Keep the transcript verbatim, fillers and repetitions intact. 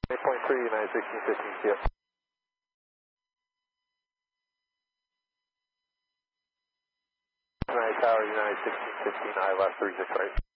eight point three, United sixteen fifteen, see ya. United Tower, United sixteen fifteen, I left three six right.